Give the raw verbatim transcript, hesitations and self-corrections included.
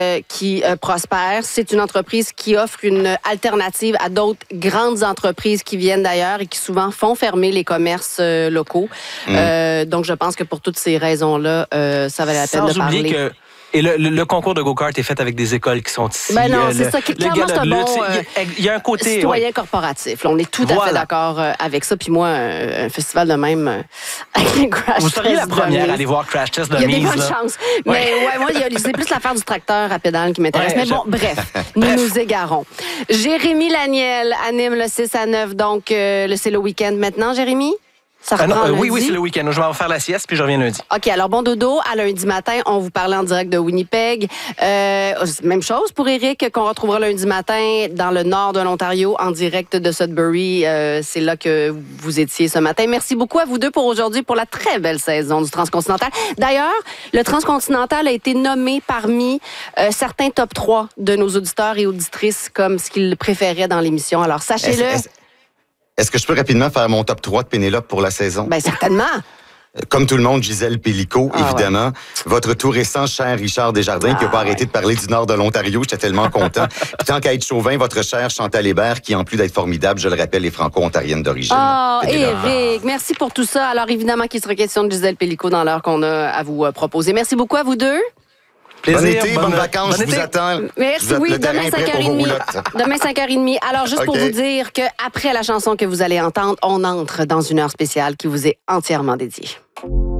euh, qui euh, prospère. C'est une entreprise qui offre une alternative à d'autres grandes entreprises qui viennent d'ailleurs et qui souvent font fermer les commerces euh, locaux. Mmh. Euh, donc, je pense que pour toutes ces raisons-là, euh, ça valait la peine Sans de parler. oublier que Et le, le, le concours de go-kart est fait avec des écoles qui sont ici. Ben non, euh, c'est le, ça. Qui, clairement, c'est un bon Il y, y a un côté citoyen ouais. corporatif. Là, on est tout à voilà. fait d'accord euh, avec ça. Puis moi, un, un festival de même euh, avec les Crash Vous seriez la première à aller voir Crash Test de mise. Il y a des bonnes là. chances. Mais ouais, ouais moi, c'est plus l'affaire du tracteur à pédale qui m'intéresse. Ouais, mais bon, je... bref, nous bref. nous égarons. Jérémy Laniel anime le six à neuf. Donc, euh, c'est le week-end maintenant, Jérémy? Ça ah non, euh, lundi. Oui, oui, c'est le week-end. Je vais en faire la sieste, puis je reviens lundi. OK, alors bon dodo. À lundi matin, on vous parlait en direct de Winnipeg. Euh, même chose pour Éric, qu'on retrouvera lundi matin dans le nord de l'Ontario, en direct de Sudbury. Euh, c'est là que vous étiez ce matin. Merci beaucoup à vous deux pour aujourd'hui, pour la très belle saison du Transcontinental. D'ailleurs, le Transcontinental a été nommé parmi euh, certains top trois de nos auditeurs et auditrices comme ce qu'ils préféraient dans l'émission. Alors, sachez-le... Est-ce, est-ce... Est-ce que je peux rapidement faire mon top trois de Pénélope pour la saison? Bien, certainement. Comme tout le monde, Gisèle Pélico, ah, évidemment. Ouais. Votre tout récent, cher Richard Desjardins, ah, qui n'a pas ouais. arrêté de parler du nord de l'Ontario. J'étais tellement content. Puis tant qu'à être chauvin, votre chère Chantal Hébert, qui, en plus d'être formidable, je le rappelle, est franco-ontarienne d'origine. Oh, Éric, merci pour tout ça. Alors, évidemment qu'il sera question de Gisèle Pélico dans l'heure qu'on a à vous proposer. Merci beaucoup à vous deux. Plaisir, bon été, bonnes, bonnes vacances, bonne je vous attends. Merci, vous oui, demain cinq heures trente. Demain cinq heures trente. Alors, juste okay. pour vous dire qu'après la chanson que vous allez entendre, on entre dans une heure spéciale qui vous est entièrement dédiée.